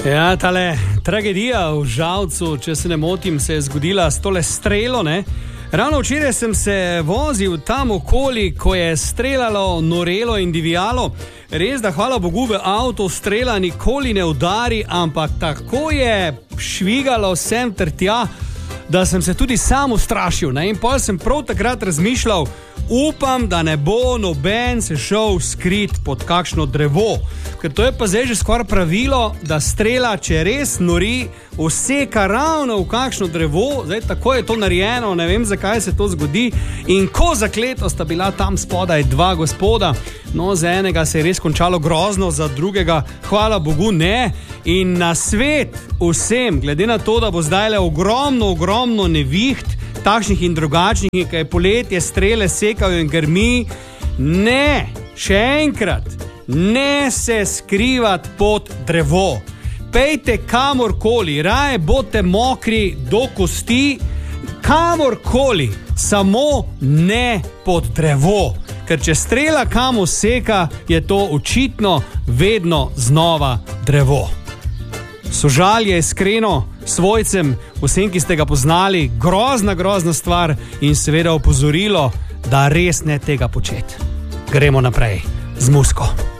Ja, tale tragedija v Žalcu, če se ne motim, se je zgodila s tole strelo, ne? Ravno včeraj sem se vozil tam okoli, ko je streljalo, norelo in divjalo. Res, da hvala Bogu v avto strela nikoli ne udari, ampak tako je švigalo sem ter tja, da sem se tudi sam ustrašil, ne? In potem sem prav takrat razmišljal, upam, da ne bo noben se šel skrit pod kakšno drevo, ker to je pa zdaj že skoraj pravilo, da strela, če res nori, useka ravno v kakšno drevo. Zdaj tako je to narejeno, ne vem, zakaj se to zgodi. In ko zakleto sta bila tam spodaj dva gospoda, no, za enega se je res končalo grozno, za drugega, hvala Bogu, ne. In na svet vsem, glede na to, da bo zdajle ogromno neviht, takšnih in drugačnih, kaj je poletje, strele sekajo in grmi, ne, še enkrat, ne se skrivati pod drevo. Pejte kamorkoli, raje bote mokri do kosti, kamorkoli, samo ne pod drevo. Ker če strela kam useka, je to očitno vedno znova drevo. Sožalje iskreno svojcem, vsem, ki ste ga poznali, grozna stvar in seveda opozorilo, da res ne tega početi. Gremo naprej z muziko.